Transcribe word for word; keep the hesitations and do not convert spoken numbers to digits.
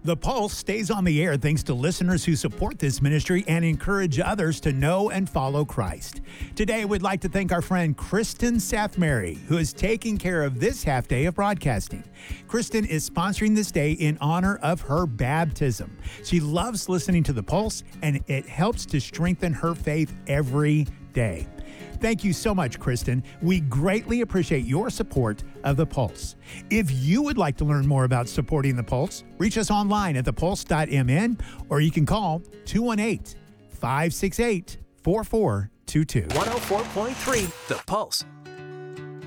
The Pulse stays on the air thanks to listeners who support this ministry and encourage others to know and follow Christ. Today, we'd like to thank our friend Kristen Sathmary, who is taking care of this half day of broadcasting. Kristen is sponsoring this day in honor of her baptism. She loves listening to The Pulse, and it helps to strengthen her faith every day. Thank you so much, Kristen. We greatly appreciate your support of The Pulse. If you would like to learn more about supporting The Pulse, reach us online at the pulse dot m n, or you can call two one eight, five six eight, four four two two. one oh four point three The Pulse.